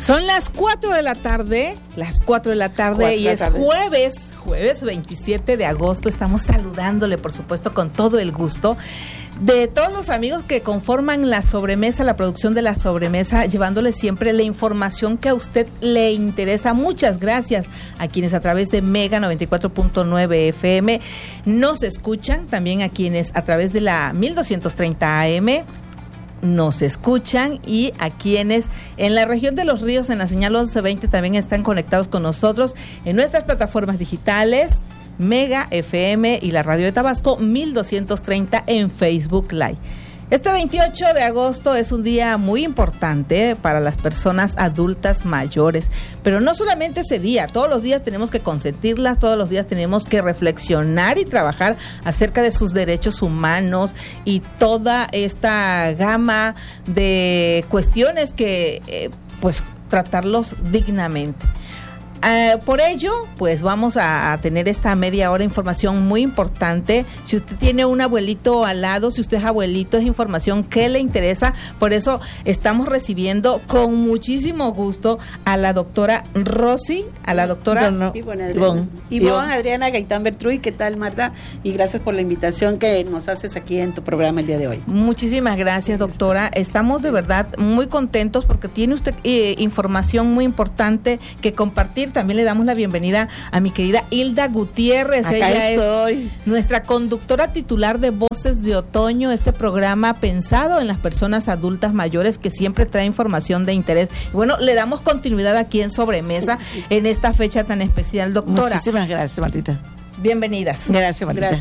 Son las 4 de la tarde, y es jueves 27 de agosto. Estamos saludándole, por supuesto, con todo el gusto de todos los amigos que conforman la sobremesa, la producción de la sobremesa, llevándole siempre la información que a usted le interesa. Muchas gracias a quienes a través de Mega 94.9 FM nos escuchan, también a quienes a través de la 1230 AM nos escuchan, y a quienes en la región de Los Ríos en la señal 1120 también están conectados con nosotros en nuestras plataformas digitales Mega FM y la Radio de Tabasco 1230 en Facebook Live. Este 28 de agosto es un día muy importante para las personas adultas mayores, pero no solamente ese día, todos los días tenemos que consentirlas, todos los días tenemos que reflexionar y trabajar acerca de sus derechos humanos y toda esta gama de cuestiones que pues tratarlos dignamente. Por ello, pues vamos a tener esta media hora información muy importante. Si usted tiene un abuelito al lado, si usted es abuelito, es información que le interesa. Por eso estamos recibiendo con muchísimo gusto a la doctora Rosy, a la doctora Ivonne Adriana Gaitán Bertruy. ¿Qué tal, Marta? Y gracias por la invitación que nos haces aquí en tu programa el día de hoy. Muchísimas gracias, doctora. Estamos de verdad muy contentos porque tiene usted información muy importante que compartir. También le damos la bienvenida a mi querida Hilda Gutiérrez. Ella es nuestra conductora titular de Voces de Otoño, este programa pensado en las personas adultas mayores que siempre trae información de interés. Y bueno, le damos continuidad aquí en Sobremesa en esta fecha tan especial, doctora. Muchísimas gracias, Martita. Bienvenidas. Gracias, Martita.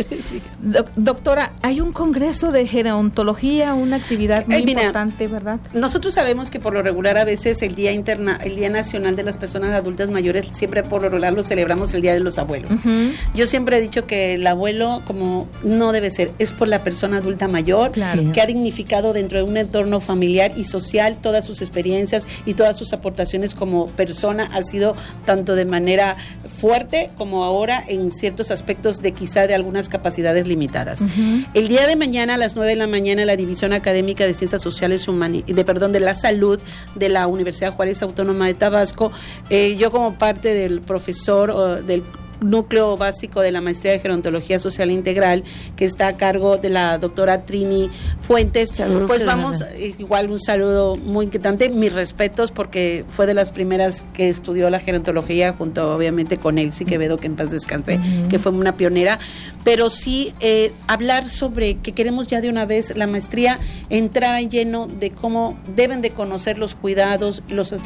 Doctora, hay un congreso de gerontología, una actividad muy importante, ¿verdad? Nosotros sabemos que por lo regular a veces el Día Nacional de las Personas Adultas Mayores, siempre por lo regular lo celebramos el Día de los Abuelos. Uh-huh. Yo siempre he dicho que el abuelo como no debe ser, es por la persona adulta mayor, claro, que ha dignificado dentro de un entorno familiar y social todas sus experiencias y todas sus aportaciones como persona, ha sido tanto de manera fuerte como ahora en ciertos aspectos de quizá de algunas capacidades limitadas. Uh-huh. El día de mañana a las 9 de la mañana la División Académica de Ciencias Sociales de la Salud de la Universidad Juárez Autónoma de Tabasco, yo como parte del profesor del núcleo básico de la maestría de gerontología social integral, que está a cargo de la doctora Trini Fuentes. Saludos, pues vamos, igual un saludo muy inquietante, mis respetos, porque fue de las primeras que estudió la gerontología junto obviamente con Elsie Quevedo, que en paz descanse, uh-huh, que fue una pionera, pero sí hablar sobre que queremos ya de una vez la maestría entrar en lleno de cómo deben de conocer los cuidados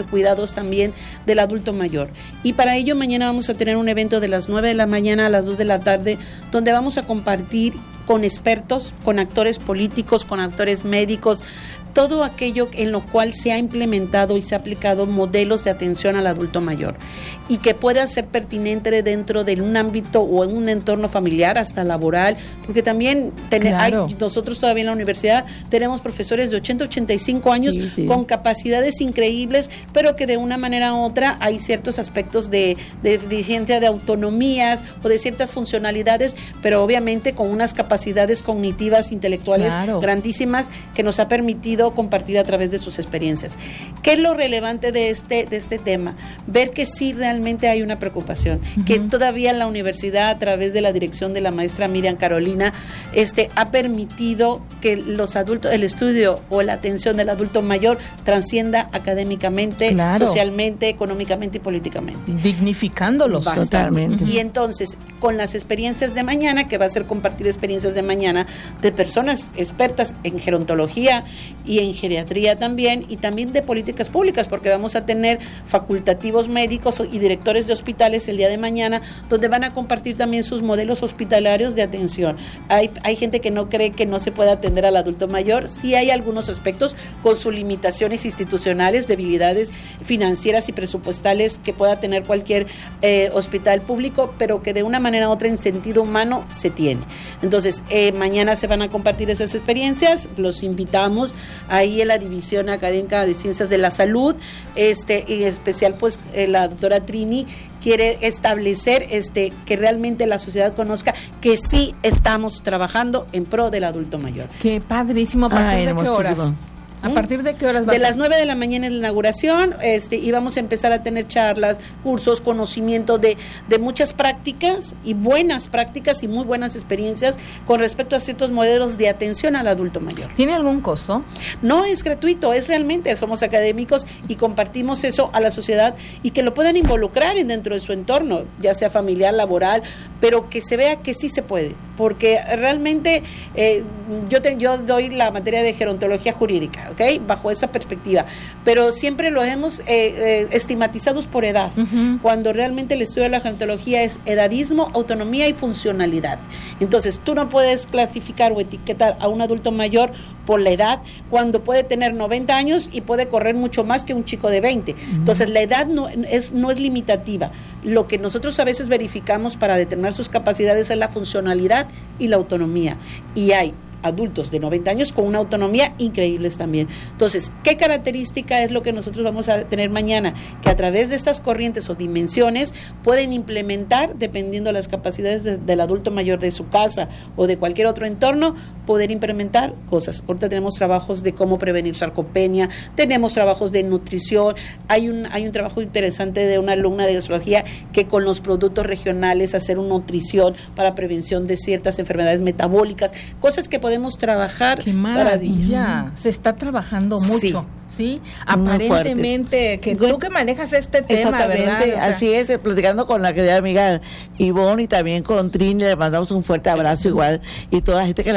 también del adulto mayor, y para ello mañana vamos a tener un evento de las 9 de la mañana a las 2 de la tarde, donde vamos a compartir con expertos, con actores políticos, con actores médicos, todo aquello en lo cual se ha implementado y se ha aplicado modelos de atención al adulto mayor y que pueda ser pertinente dentro de un ámbito o en un entorno familiar hasta laboral, porque también nosotros todavía en la universidad tenemos profesores de 80, 85 años con capacidades increíbles, pero que de una manera u otra hay ciertos aspectos de deficiencia de autonomías o de ciertas funcionalidades, pero obviamente con unas capacidades cognitivas, intelectuales grandísimas que nos ha permitido compartir a través de sus experiencias. ¿Qué es lo relevante de este tema? Ver que sí realmente hay una preocupación, uh-huh, que todavía la universidad, a través de la dirección de la maestra Miriam Carolina, ha permitido que los adultos, el estudio o la atención del adulto mayor trascienda académicamente, socialmente, económicamente y políticamente. Dignificándolos. Totalmente. Y entonces, con las experiencias de mañana, que va a ser compartir experiencias de mañana de personas expertas en gerontología y en geriatría también, y también de políticas públicas, porque vamos a tener facultativos médicos y directores de hospitales el día de mañana, donde van a compartir también sus modelos hospitalarios de atención. Hay gente que no cree que no se puede atender al adulto mayor, sí hay algunos aspectos con sus limitaciones institucionales, debilidades financieras y presupuestales que pueda tener cualquier hospital público, pero que de una manera u otra en sentido humano se tiene. Entonces, mañana se van a compartir esas experiencias, los invitamos ahí en la División Académica de Ciencias de la Salud, en especial pues la doctora Trini quiere establecer que realmente la sociedad conozca que sí estamos trabajando en pro del adulto mayor. Qué padrísimo. ¿A partir de qué horas? ¿A partir de qué horas va a ser? De ser? las 9 de la mañana es la inauguración, y vamos a empezar a tener charlas, cursos, conocimiento de muchas prácticas y buenas prácticas y muy buenas experiencias con respecto a ciertos modelos de atención al adulto mayor. ¿Tiene algún costo? No es gratuito, es realmente, somos académicos y compartimos eso a la sociedad y que lo puedan involucrar dentro de su entorno, ya sea familiar, laboral, pero que se vea que sí se puede, porque realmente yo doy la materia de gerontología jurídica, ¿ok? Bajo esa perspectiva, pero siempre lo hemos estigmatizados por edad, cuando realmente el estudio de la gerontología es edadismo, autonomía y funcionalidad. Entonces, tú no puedes clasificar o etiquetar a un adulto mayor por la edad, cuando puede tener 90 años y puede correr mucho más que un chico de 20. Entonces, la edad no es limitativa. Lo que nosotros a veces verificamos para determinar sus capacidades es la funcionalidad y la autonomía. Y hay adultos de 90 años con una autonomía increíbles también. Entonces, ¿qué característica es lo que nosotros vamos a tener mañana? Que a través de estas corrientes o dimensiones pueden implementar, dependiendo de las capacidades del adulto mayor de su casa o de cualquier otro entorno, poder implementar cosas. Ahorita tenemos trabajos de cómo prevenir sarcopenia, tenemos trabajos de nutrición, hay un trabajo interesante de una alumna de gastrología que con los productos regionales hacer una nutrición para prevención de ciertas enfermedades metabólicas, cosas que podemos trabajar. ¡Qué maravilla! Se está trabajando mucho. Sí, aparentemente, que tú que manejas este tema, ¿verdad? O sea, así es, platicando con la querida amiga Ivonne y también con Trini, le mandamos un fuerte abrazo igual, y toda la gente que